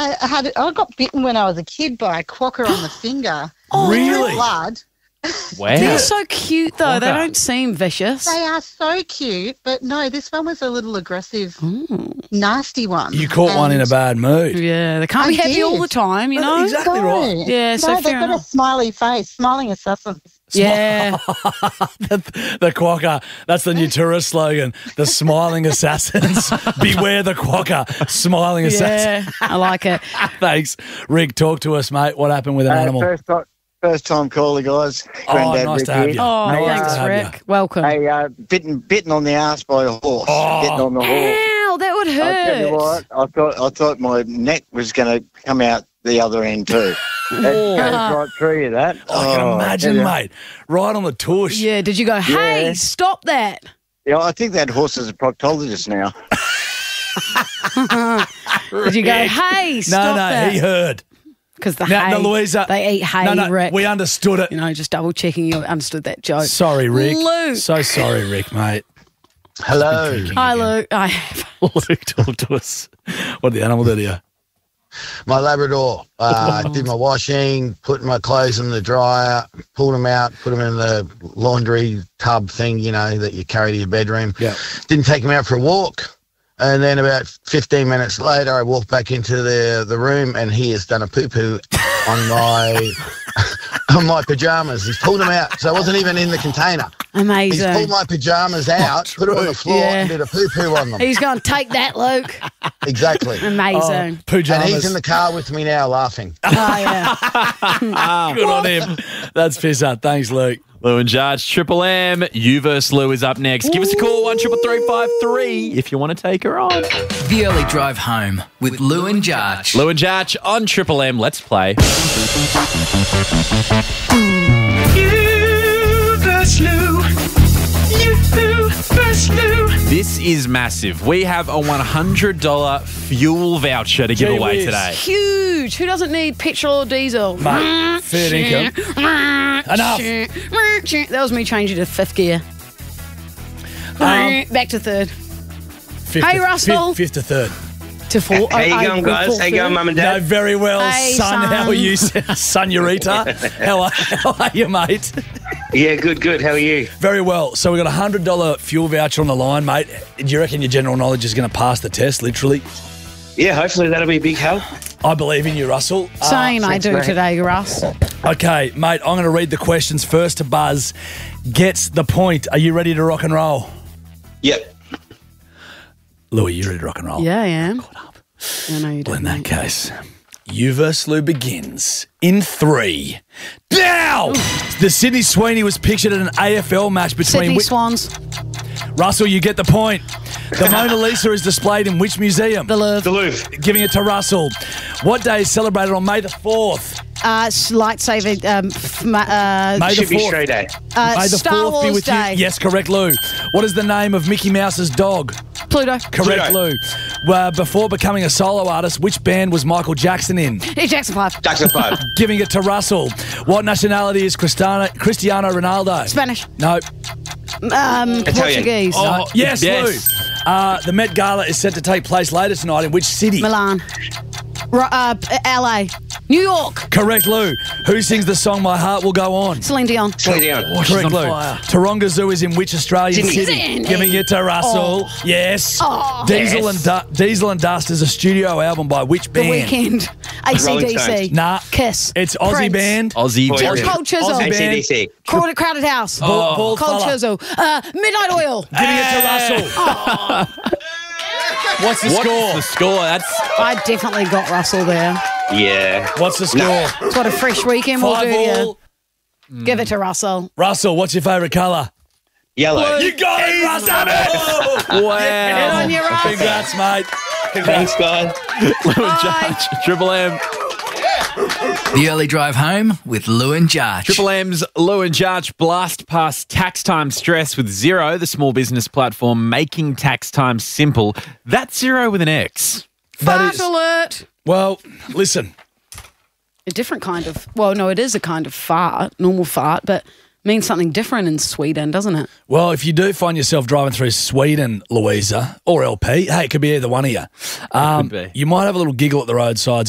I got bitten when I was a kid by a quokka on the finger. Really? Blood. Wow. They're so cute, though. They Quokka. don't seem vicious. They are so cute, but no, this one was a little aggressive, nasty one. You caught one in a bad mood. Yeah, they can't be I happy did. all the time, you know? Exactly right. Yeah, so no, they've fair got enough. a smiley face, smiling assassins. Yeah. The quokka. That's the new tourist slogan. The smiling assassins. Beware the quokka. Smiling assassins. Yeah, I like it. Thanks. Rick, talk to us, mate. What happened with an animal? First time caller, guys. Oh, Granddad nice Rick to have here. you. Oh, Nice thanks, to have Rick. you. Welcome. Hey, bitten on the arse by a horse. Bitten on the horse. Ow, that would I'll tell you hurt. what, I thought my neck was going to come out the other end too. That goes right through you, that. I can imagine, yeah. mate. Right on the tush. Yeah, did you go, hey, Yeah. stop that? Yeah, I think that horse is a proctologist now. Did you go, hey, stop that? he heard. Because the Now, hay, Louisa. they eat hay, Rick. we understood it. You know, just double checking you understood that joke. Sorry, Rick. Luke. So sorry, Rick, mate. Hello. Hi, Luke. I have. Luke, talk to us. What did the animal do to you? My Labrador. Did my washing, put my clothes in the dryer, pulled them out, put them in the laundry tub thing, you know, that you carry to your bedroom. Yeah. Didn't take him out for a walk. And then about 15 minutes later, I walked back into the room and he has done a poo-poo on my on my pajamas. He's pulled them out. So I wasn't even in the container. He's Amazing. pulled my pajamas out, put it on the floor Yeah. and did a poo-poo on them. He's going to take that, Luke. Exactly. Amazing. Pajamas. And he's in the car with me now laughing. Oh, yeah. Good on him. That's pisser. Thanks, Luke. Lou and Jarch, Triple M. You vs. Lou is up next. Give us a call, 13353, if you want to take her on. The Early Drive Home with Lou and Jarch. Lou and Jarch on Triple M. Let's play. This is massive. We have a $100 fuel voucher to give Gee away whiz. today. Huge. Who doesn't need petrol or diesel? Mate, fair income. Enough. That was me changing to fifth gear. Back to third. Hey, Russell. Fifth to third. To four. How you going, guys? How you going, Mum and No, Dad? very well, Hey, son. son. How are you, Senorita? How are you, mate? Yeah, good. How are you? Very well. So we've got a $100 fuel voucher on the line, mate. Do you reckon your general knowledge is going to pass the test, literally? Yeah, hopefully that'll be a big help. I believe in you, Russell. Same I thanks, do mate. today, Russ. Okay, mate, I'm going to read the questions first to Buzz. Gets the point. Are you ready to rock and roll? Yep. Louis, you ready to rock and roll? Yeah, I am. I know you do. Well, in that case, you versus Lou begins in 3. Now! The Sydney Sweeney was pictured at an AFL match between... Sydney Swans. Russell, you get the point. The Mona Lisa is displayed in which museum? The Louvre. The Louvre. Giving it to Russell. What day is celebrated on May the 4th? Lightsaber. May the Should be 4th. straight A. May the Star 4th be Wars with Day. you. Yes, correct, Lou. What is the name of Mickey Mouse's dog? Pluto. Correct, Pluto. Lou. Before becoming a solo artist, which band was Michael Jackson in? Hey, Jackson 5. Jackson 5. Giving it to Russell. What nationality is Cristiano Ronaldo? Spanish. No. Portuguese. Oh, yes, yes. Lou. The Met Gala is set to take place later tonight in which city? Milan. LA. New York. Correct, Lou. Who sings the song My Heart Will Go On? Celine Dion. Slow down. Correct, on Lou. fire. Taronga Zoo is in which Australian Sydney. city? Sydney. Giving it to Russell. Yes. Diesel and Dust is a studio album by which The band? Weekend. ACDC. Stones. Nah. Kiss. It's Aussie Prince. band. Aussie. Boy, very- really. Cold Chisel. Aussie band. ACDC. Crowded House. Bald Cold fella. Chisel. Midnight Oil. Giving it to Russell. What's the What's score? the score? That's I definitely got Russell there. Yeah. What's the score? It's what a fresh weekend will 5 do all. you. Give it to Russell. Russell, what's your favourite colour? Yellow. You got it, Russell! wow. Good on you, Russell. Congrats, mate. Congrats. Thanks, guys. Lou and Jarch, Triple M. The Early Drive Home with Lou and Jarch. Triple M's Lou and Jarch blast past tax time stress with Xero, the small business platform making tax time simple. That's Xero with an X. Fart alert. Well, listen. A different kind of, well, no, it is a kind of fart, normal fart, but means something different in Sweden, doesn't it? Well, if you do find yourself driving through Sweden, Louisa, or LP, hey, it could be either one of you. be. You might have a little giggle at the roadsides